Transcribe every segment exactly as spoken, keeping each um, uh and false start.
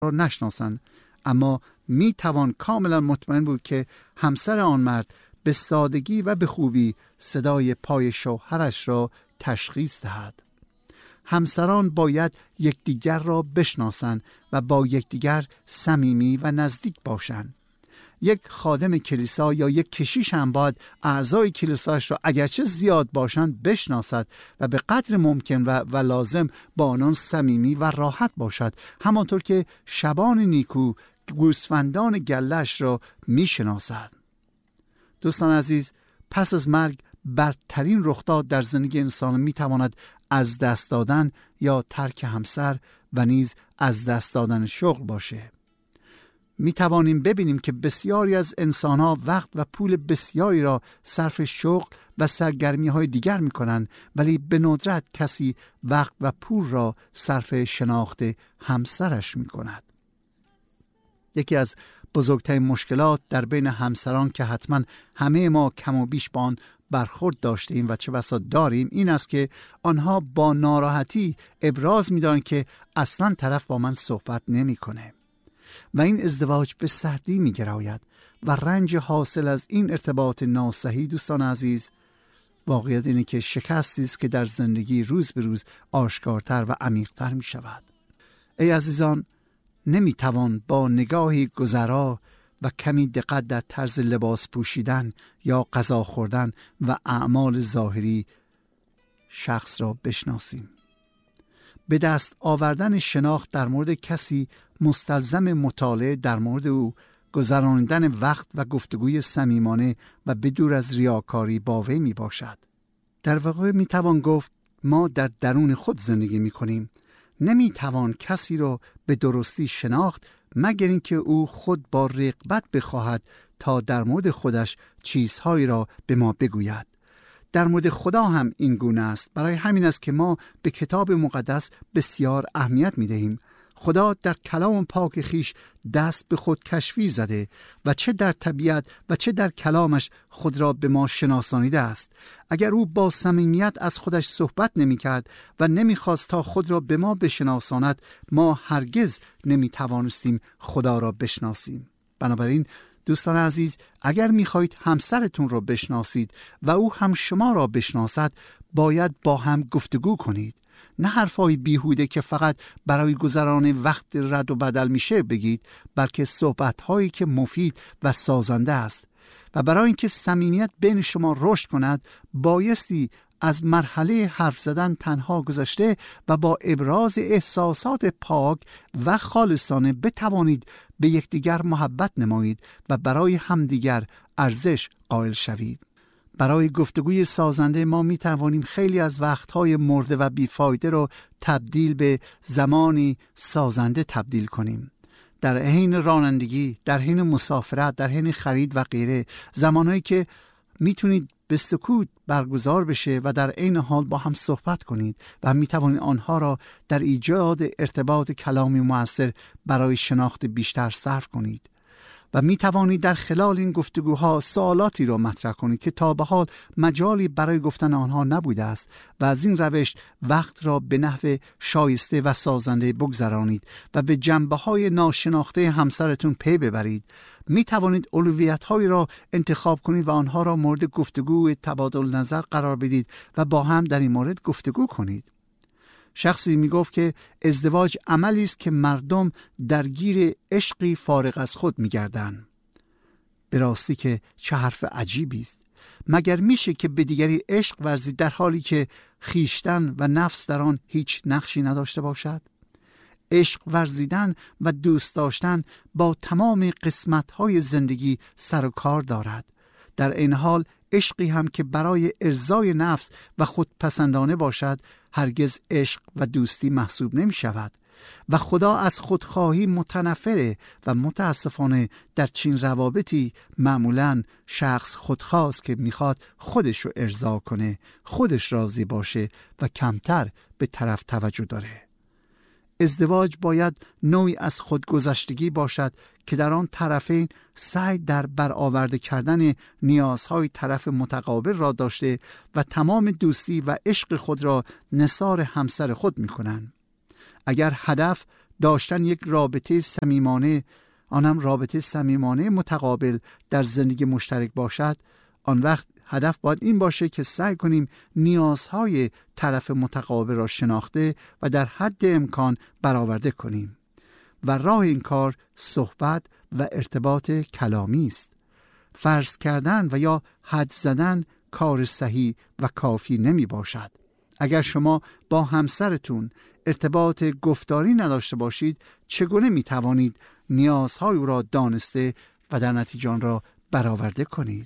را نشناسند، اما می توان کاملا مطمئن بود که همسر آن مرد به سادگی و به خوبی صدای پای شوهرش را تشخیص دهد. همسران باید یکدیگر را بشناسند و با یکدیگر صمیمی و نزدیک باشند. یک خادم کلیسا یا یک کشیش هم باید اعضای کلیساش را اگرچه زیاد باشند بشناسد و به قدر ممکن و, و لازم با آنان صمیمی و راحت باشد، همانطور که شبان نیکو گوسفندان گله‌اش را میشناسد. دوستان عزیز، پس از مرگ بدترین رخداد در زندگی انسان میتواند از دست دادن یا ترک همسر و نیز از دست دادن شغل باشه. می توانیم ببینیم که بسیاری از انسانها وقت و پول بسیاری را صرف شغل و سرگرمی های دیگر می کنند، ولی به ندرت کسی وقت و پول را صرف شناخت همسرش می کند. یکی از بزرگترین مشکلات در بین همسران که حتما همه ما کم و بیش با آن برخورد داشتیم و چه بسا داریم این است که آنها با ناراحتی ابراز می دارند که اصلا طرف با من صحبت نمی کنه و این ازدواج به سردی می گراید و رنج حاصل از این ارتباط ناصحی دوستان عزیز واقعیت اینه که شکستی است که در زندگی روز به روز آشکارتر و عمیق‌تر می شود. ای عزیزان، نمی توان با نگاهی گذرا و کمی دقت در طرز لباس پوشیدن یا غذا خوردن و اعمال ظاهری شخص را بشناسیم. به دست آوردن شناخت در مورد کسی مستلزم مطالعه در مورد او، گذراندن وقت و گفتگوی صمیمانه و بدور از ریاکاری با وی می باشد. در واقع می توان گفت ما در درون خود زندگی می کنیم. نمی توان کسی را به درستی شناخت مگر اینکه او خود با رغبت بخواهد تا در مورد خودش چیزهایی را به ما بگوید. در مورد خدا هم این گونه است. برای همین است که ما به کتاب مقدس بسیار اهمیت می دهیم. خدا در کلام پاک خیش دست به خود کشفی زده و چه در طبیعت و چه در کلامش خود را به ما شناسانیده است. اگر او با صمیمیت از خودش صحبت نمی کرد و نمی خواست تا خود را به ما بشناساند، ما هرگز نمی توانستیم خدا را بشناسیم. بنابراین دوستان عزیز، اگر می خواهید همسرتون را بشناسید و او هم شما را بشناسد، باید با هم گفتگو کنید. نه حرفای بیهوده که فقط برای گذران وقت رد و بدل میشه بگید، بلکه صحبت‌هایی که مفید و سازنده است. و برای اینکه صمیمیت بین شما رشد کند، بایستی از مرحله حرف زدن تنها گذشته و با ابراز احساسات پاک و خالصانه بتوانید به یکدیگر محبت نمایید و برای همدیگر ارزش قائل شوید. برای گفتگوی سازنده ما می توانیم خیلی از وقتهای مرده و بیفایده رو تبدیل به زمانی سازنده تبدیل کنیم. در حین رانندگی، در حین مسافرت، در حین خرید و غیره، زمانهایی که میتونید به سکوت برگزار بشه و در عین حال با هم صحبت کنید و می توانید آنها را در ایجاد ارتباط کلامی مؤثر برای شناخت بیشتر صرف کنید. و می توانید در خلال این گفتگوها سوالاتی را مطرح کنید که تا به حال مجالی برای گفتن آنها نبوده است و از این روش وقت را به نحو شایسته و سازنده بگذرانید و به جنبه‌های ناشناخته همسرتون پی ببرید. می توانید اولویت‌هایی را انتخاب کنید و آنها را مورد گفتگو تبادل نظر قرار بدید و با هم در این مورد گفتگو کنید. شخصی می گفت که ازدواج عملی است که مردم درگیر عشقی فارغ از خود می گردن. به راستی که چه حرف عجیبی است. مگر میشه که به دیگری عشق ورزید در حالی که خیشتن و نفس در آن هیچ نقشی نداشته باشد؟ عشق ورزیدن و دوست داشتن با تمام قسمت‌های زندگی سر و کار دارد. در این حال عشقی هم که برای ارضای نفس و خودپسندانه باشد هرگز عشق و دوستی محسوب نمی شود و خدا از خودخواهی متنفره و متاسفانه در چنین روابطی معمولاً شخص خودخواست که میخواد خودش رو ارضا کنه، خودش راضی باشه و کمتر به طرف توجه داره. ازدواج باید نوعی از خودگذشتگی باشد که در آن طرفین سعی در برآورده کردن نیازهای طرف متقابل را داشته و تمام دوستی و عشق خود را نثار همسر خود می کنند. اگر هدف داشتن یک رابطه صمیمانه، آنم رابطه صمیمانه متقابل در زندگی مشترک باشد، آن وقت هدف باید این باشه که سعی کنیم نیازهای طرف متقابل را شناخته و در حد امکان برآورده کنیم و راه این کار صحبت و ارتباط کلامی است. فرض کردن و یا حد زدن کار صحیح و کافی نمی باشد. اگر شما با همسرتون ارتباط گفتاری نداشته باشید، چگونه می توانید نیازهای او را دانسته و در نتیجه آن را برآورده کنید؟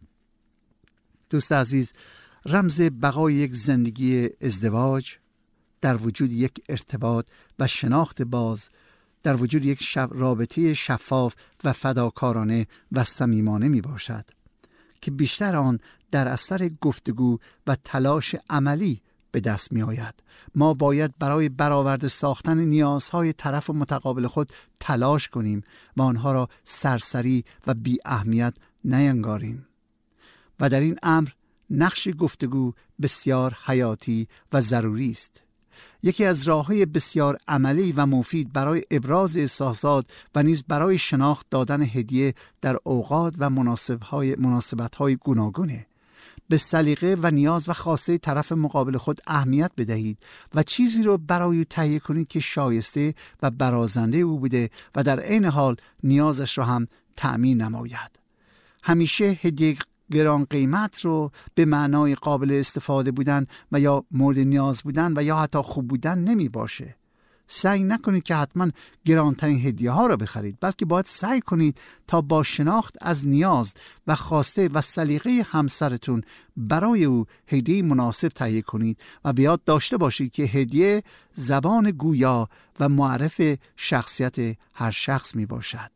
دوست عزیز، رمز بقای یک زندگی ازدواج در وجود یک ارتباط و شناخت باز، در وجود یک شب رابطه شفاف و فداکارانه و صمیمانه می باشد که بیشتر آن در اثر گفتگو و تلاش عملی به دست می آید. ما باید برای برآورده ساختن نیازهای طرف متقابل خود تلاش کنیم و آنها را سرسری و بی اهمیت نینگاریم. و در این امر نقش گفتگو بسیار حیاتی و ضروری است. یکی از راه‌های بسیار عملی و مفید برای ابراز احساسات و نیز برای شناخت دادن هدیه در اوقات و مناسبت‌های مناسبت‌های گوناگونه. به سلیقه و نیاز و خواسته طرف مقابل خود اهمیت بدهید و چیزی رو برای او تهیه کنید که شایسته و برازنده او بوده و در عین حال نیازش را هم تأمین نماید. همیشه هدیه گران قیمت رو به معنای قابل استفاده بودن و یا مورد نیاز بودن و یا حتی خوب بودن نمی باشه. سعی نکنید که حتما گرانترین هدیه ها را بخرید، بلکه باید سعی کنید تا با شناخت از نیاز و خواسته و سلیقه همسرتون برای او هدیه مناسب تهیه کنید و به یاد داشته باشید که هدیه زبان گویا و معرف شخصیت هر شخص می باشد.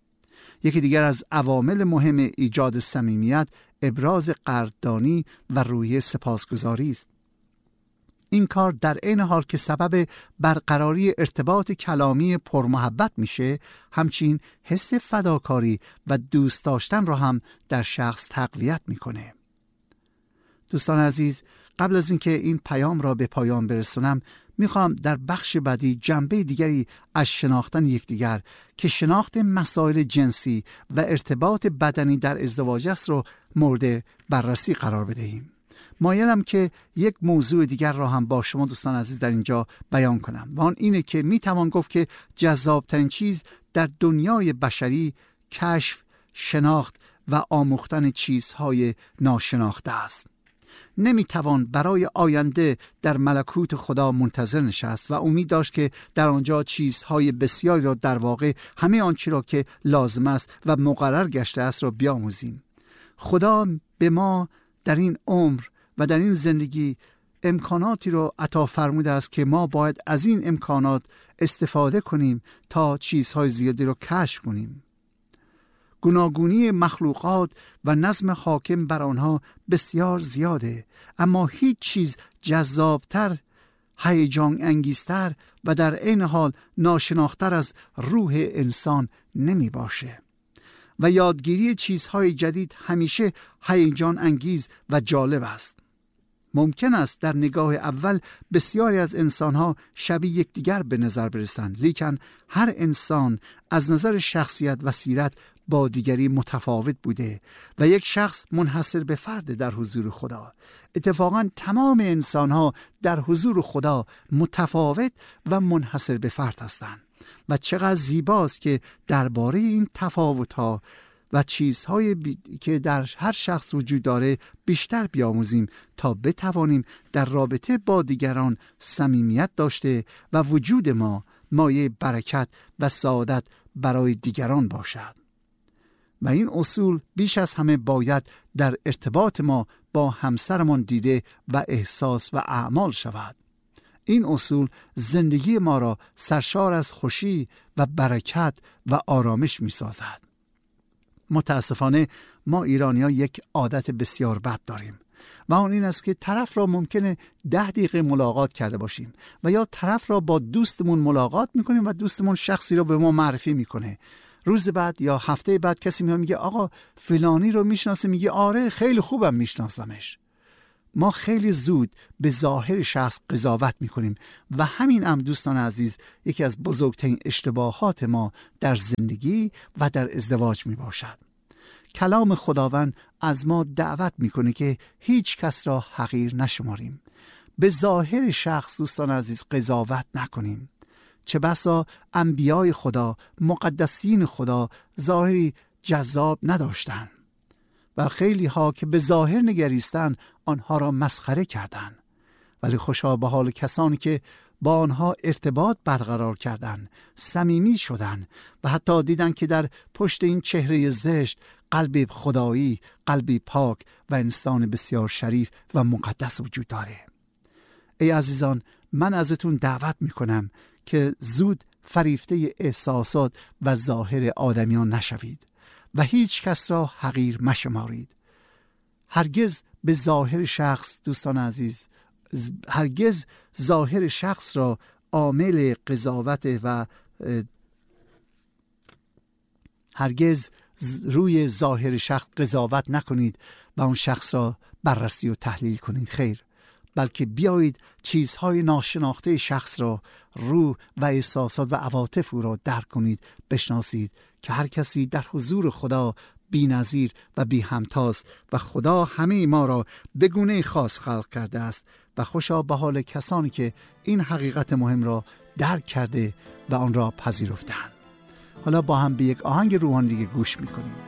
یکی دیگر از عوامل مهم ایجاد صمیمیت ابراز قدردانی و روحیه سپاسگزاری است. این کار در عین حال که سبب برقراری ارتباط کلامی پرمحبت میشه، همچنین حس فداکاری و دوست داشتن را هم در شخص تقویت میکنه. دوستان عزیز، قبل از اینکه این پیام را به پایان برسونم، میخوام در بخش بعدی جنبه دیگری از شناختن یکدیگر که شناخت مسائل جنسی و ارتباط بدنی در ازدواج است رو مورد بررسی قرار بدهیم. مایلم که یک موضوع دیگر را هم با شما دوستان عزیز در اینجا بیان کنم و آن اینه که میتوان گفت که جذابترین چیز در دنیای بشری کشف، شناخت و آموختن چیزهای ناشناخته است. نمیتوان برای آینده در ملکوت خدا منتظر نشست و امید داشت که در آنجا چیزهای بسیاری را، در واقع همه آنچه را که لازم است و مقرر گشته است را بیاموزیم. خدا به ما در این عمر و در این زندگی امکاناتی را عطا فرموده است که ما باید از این امکانات استفاده کنیم تا چیزهای زیادی را کشف کنیم. گوناگونی مخلوقات و نظم حاکم بر آنها بسیار زیاده، اما هیچ چیز جذابتر، هیجان انگیزتر و در عین حال ناشناختر از روح انسان نمی باشه. و یادگیری چیزهای جدید همیشه هیجان انگیز و جالب است. ممکن است در نگاه اول بسیاری از انسانها شبیه یکدیگر به نظر برسند، لیکن هر انسان از نظر شخصیت و سیرت با دیگری متفاوت بوده و یک شخص منحصر به فرد در حضور خدا. اتفاقا تمام انسانها در حضور خدا متفاوت و منحصر به فرد هستند و چقدر زیباست که درباره این تفاوت‌ها و چیزهای بی... که در هر شخص وجود داره بیشتر بیاموزیم تا بتوانیم در رابطه با دیگران صمیمیت داشته و وجود ما مایه برکت و سعادت برای دیگران باشد. و این اصول بیش از همه باید در ارتباط ما با همسرمان دیده و احساس و اعمال شود. این اصول زندگی ما را سرشار از خوشی و برکت و آرامش می سازد. متاسفانه ما ایرانی‌ها یک عادت بسیار بد داریم و آن این است که طرف را ممکنه ده دقیقه ملاقات کرده باشیم و یا طرف را با دوستمون ملاقات میکنیم و دوستمون شخصی را به ما معرفی میکنه. روز بعد یا هفته بعد کسی میاد میگه آقا فلانی رو میشناسه، میگه آره خیلی خوبم میشناسمش. ما خیلی زود به ظاهر شخص قضاوت میکنیم و همین هم دوستان عزیز یکی از بزرگترین اشتباهات ما در زندگی و در ازدواج می باشد. کلام خداوند از ما دعوت میکنه که هیچ کس را حقیر نشماریم. به ظاهر شخص دوستان عزیز قضاوت نکنیم. چه بسا انبیای خدا، مقدسین خدا ظاهری جذاب نداشتند و خیلی ها که به ظاهر نگریستند آنها را مسخره کردند. ولی خوشا به حال کسانی که با آنها ارتباط برقرار کردند، صمیمی شدند و حتی دیدند که در پشت این چهره زشت قلب خدایی، قلبی پاک و انسان بسیار شریف و مقدس وجود داره. ای عزیزان، من ازتون دعوت میکنم که زود فریفته احساسات و ظاهر آدمیان نشوید و هیچ کس را حقیر مشمارید. هرگز به ظاهر شخص دوستان عزیز هرگز ظاهر شخص را عامل قضاوت و هرگز روی ظاهر شخص قضاوت نکنید و اون شخص را بررسی و تحلیل کنید. خیر، بلکه بیایید چیزهای ناشناخته شخص را، روح و احساسات و عواطف او را درک کنید، بشناسید که هر کسی در حضور خدا بی نظیر و بی همتاست و خدا همه ما را به گونه خاص خلق کرده است و خوشا به حال کسانی که این حقیقت مهم را درک کرده و آن را پذیرفتند. حالا با هم به یک آهنگ روحانی دیگه گوش میکنیم.